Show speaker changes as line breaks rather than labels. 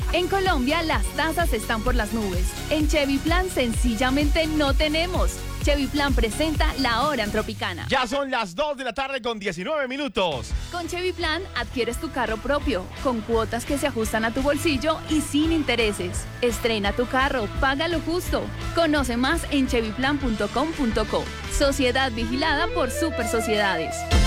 En Colombia, las tasas están por las nubes. En Chevy Plan, sencillamente no tenemos. Chevy Plan presenta La Hora en Tropicana.
Ya son las 2 de la tarde con 19 minutos.
Con Chevy Plan, adquieres tu carro propio, con cuotas que se ajustan a tu bolsillo y sin intereses. Estrena tu carro, págalo justo. Conoce más en chevyplan.com.co. Sociedad vigilada por Super Sociedades.